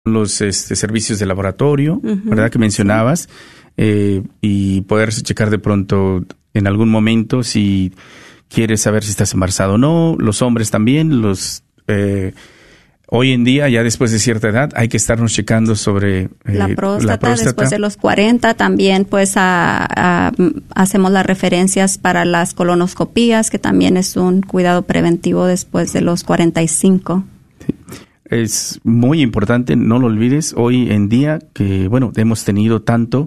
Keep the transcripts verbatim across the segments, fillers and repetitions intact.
los este, servicios de laboratorio, Uh-huh. ¿verdad? Que mencionabas, eh, y poderse checar de pronto en algún momento si quieres saber si estás embarazado o no. Los hombres también, los eh, hoy en día, ya después de cierta edad, hay que estarnos checando sobre eh, la, próstata, la próstata. Después de los cuarenta también pues a, a, hacemos las referencias para las colonoscopías, que también es un cuidado preventivo después de los cuarenta y cinco. Sí. Es muy importante, no lo olvides, hoy en día que, bueno, hemos tenido tanto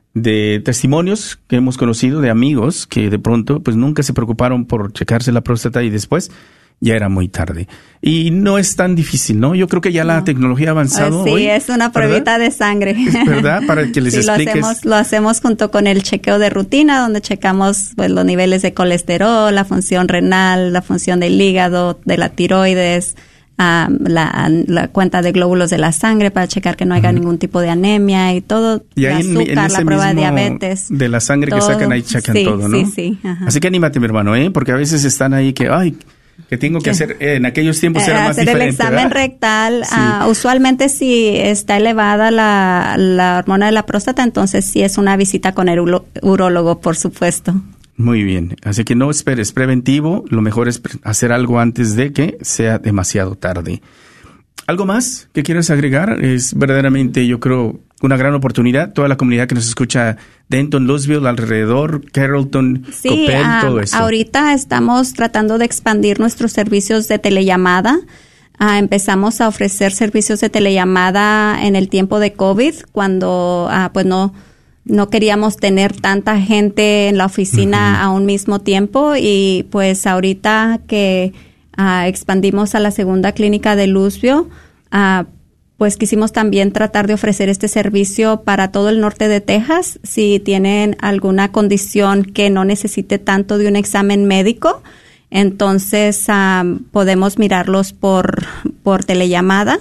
de testimonios que hemos conocido de amigos que de pronto pues nunca se preocuparon por checarse la próstata y después ya era muy tarde. Y no es tan difícil, ¿no? Yo creo que ya no. La tecnología ha avanzado. Sí, hoy, es una pruebita de sangre. Es verdad, para que les sí, expliques. Lo hacemos, lo hacemos junto con el chequeo de rutina, donde checamos pues los niveles de colesterol, la función renal, la función del hígado, de la tiroides, Um, la, la cuenta de glóbulos de la sangre para checar que no haya uh-huh. ningún tipo de anemia y todo, y el azúcar, en, en la prueba de diabetes. De la sangre todo, que sacan ahí checan sí, todo, ¿no? Sí, sí, ajá. Así que anímate, mi hermano, ¿eh? Porque a veces están ahí que, ay, que tengo que hacer, eh, en aquellos tiempos era eh, más hacer diferente. Hacer el examen ¿verdad? rectal, Sí. uh, usualmente si está elevada la, la hormona de la próstata, entonces sí es una visita con el uro, urólogo, por supuesto. Muy bien, así que no esperes, preventivo, lo mejor es hacer algo antes de que sea demasiado tarde. ¿Algo más que quieras agregar? Es verdaderamente, yo creo, una gran oportunidad. Toda la comunidad que nos escucha, Denton, Louisville, alrededor, Carrollton, sí, Coppell, um, todo eso. Ahorita estamos tratando de expandir nuestros servicios de telellamada. Uh, empezamos a ofrecer servicios de telellamada en el tiempo de COVID, cuando uh, pues no, no queríamos tener tanta gente en la oficina uh-huh. a un mismo tiempo. Y pues ahorita que Uh, expandimos a la segunda clínica de Louisville, uh, pues quisimos también tratar de ofrecer este servicio para todo el norte de Texas. Si tienen alguna condición que no necesite tanto de un examen médico, entonces uh, podemos mirarlos por, por telellamada.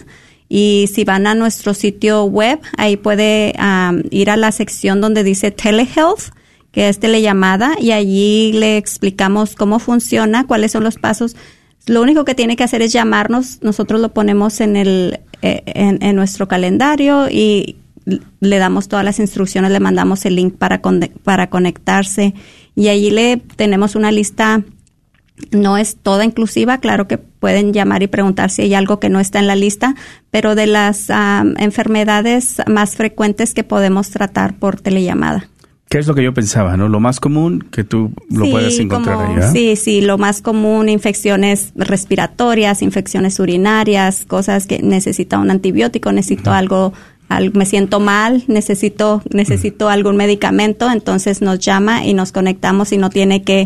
Y si van a nuestro sitio web, ahí puede um, ir a la sección donde dice Telehealth, que es telellamada, y allí le explicamos cómo funciona, cuáles son los pasos. Lo único que tiene que hacer es llamarnos, nosotros lo ponemos en el eh, en, en nuestro calendario y le damos todas las instrucciones, le mandamos el link para con, para conectarse, y allí le tenemos una lista, no es toda inclusiva, claro que pueden llamar y preguntar si hay algo que no está en la lista, pero de las um, enfermedades más frecuentes que podemos tratar por telellamada. ¿Qué es lo que yo pensaba, no? Lo más común que tú lo sí, puedas encontrar como, ahí, ¿verdad? Sí, sí, lo más común, infecciones respiratorias, infecciones urinarias, cosas que necesita un antibiótico, necesito uh-huh. algo, algo, me siento mal, necesito, necesito uh-huh. algún medicamento, entonces nos llama y nos conectamos y no tiene que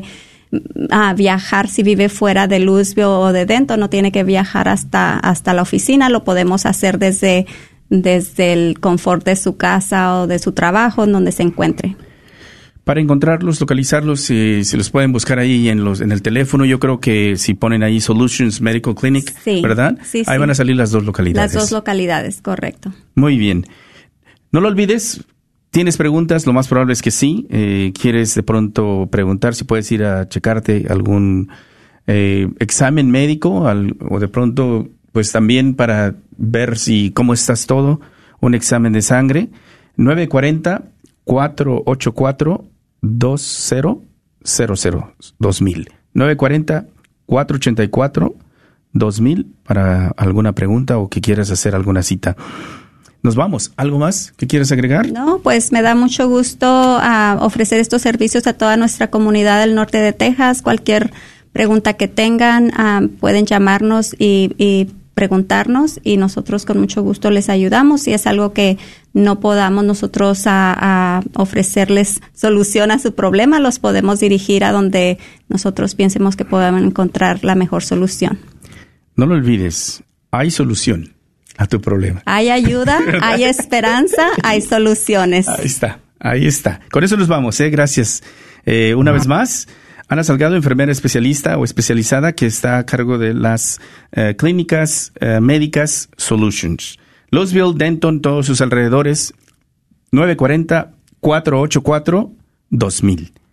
uh, viajar si vive fuera de Louisville o de Denton, no tiene que viajar hasta, hasta la oficina, lo podemos hacer desde, desde el confort de su casa o de su trabajo, en donde se encuentre. Para encontrarlos, localizarlos, si, si los pueden buscar ahí en los en el teléfono, yo creo que si ponen ahí Solutions Medical Clinic, sí, ¿verdad? Sí, ahí sí. van a salir las dos localidades. Las dos localidades, correcto. Muy bien. No lo olvides, ¿tienes preguntas? Lo más probable es que sí. Eh, ¿Quieres de pronto preguntar si puedes ir a checarte algún eh, examen médico al, o de pronto, pues también para ver si cómo estás todo, un examen de sangre? nueve cuatro cero, cuatro ocho cuatro, dos cero cero cero, dos mil. nueve cuatro cero, cuatro ocho cuatro, dos mil para alguna pregunta o que quieras hacer alguna cita. Nos vamos. ¿Algo más que quieres agregar? No, pues me da mucho gusto uh, ofrecer estos servicios a toda nuestra comunidad del norte de Texas. Cualquier pregunta que tengan, uh, pueden llamarnos y, y preguntarnos, y nosotros con mucho gusto les ayudamos. Si es algo que no podamos nosotros a, a ofrecerles solución a su problema, los podemos dirigir a donde nosotros pensemos que podamos encontrar la mejor solución. No lo olvides, hay solución a tu problema. Hay ayuda, hay esperanza, hay soluciones. Ahí está, ahí está. Con eso nos vamos, ¿eh? Gracias. Eh, una uh-huh. vez más, Ana Salgado, enfermera especialista o especializada que está a cargo de las uh, clínicas uh, médicas Solutions. Louisville, Denton, todos sus alrededores, nueve cuatro cero, cuatro ocho cuatro, dos mil.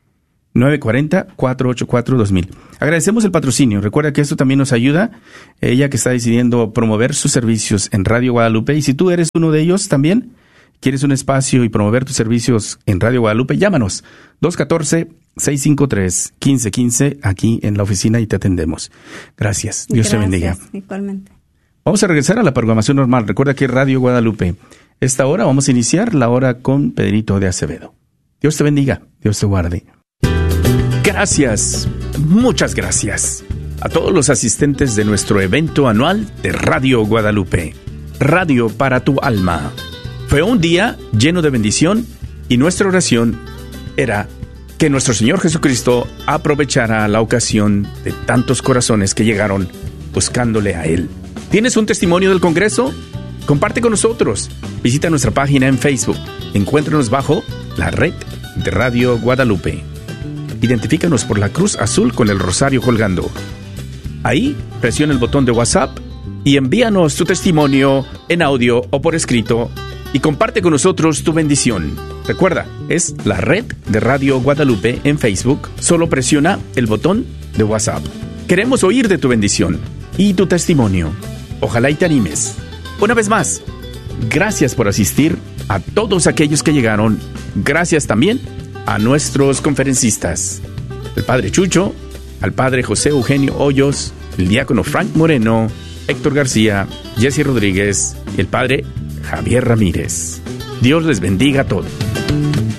nueve cuatro cero, cuatro ocho cuatro, dos mil. Agradecemos el patrocinio. Recuerda que esto también nos ayuda. Ella que está decidiendo promover sus servicios en Radio Guadalupe. Y si tú eres uno de ellos también, quieres un espacio y promover tus servicios en Radio Guadalupe, llámanos. dos uno cuatro, seis cinco tres, uno cinco uno cinco aquí en la oficina y te atendemos. Gracias. Dios Gracias, te bendiga. Igualmente. Vamos a regresar a la programación normal. Recuerda que Radio Guadalupe. Esta hora vamos a iniciar la hora con Pedrito de Acevedo. Dios te bendiga. Dios te guarde. Gracias, muchas gracias a todos los asistentes de nuestro evento anual de Radio Guadalupe, Radio para tu alma. Fue un día lleno de bendición y nuestra oración era que nuestro Señor Jesucristo aprovechara la ocasión de tantos corazones que llegaron buscándole a Él. ¿Tienes un testimonio del Congreso? Comparte con nosotros. Visita nuestra página en Facebook. Encuéntranos bajo la red de Radio Guadalupe. Identifícanos por la cruz azul con el rosario colgando. Ahí, presiona el botón de WhatsApp y envíanos tu testimonio en audio o por escrito y comparte con nosotros tu bendición. Recuerda, es la red de Radio Guadalupe en Facebook. Solo presiona el botón de WhatsApp. Queremos oír de tu bendición y tu testimonio. Ojalá y te animes. Una vez más, gracias por asistir a todos aquellos que llegaron. Gracias también a nuestros conferencistas, el Padre Chucho, al Padre José Eugenio Hoyos, el Diácono Frank Moreno, Héctor García, Jesse Rodríguez y el Padre Javier Ramírez. Dios les bendiga a todos.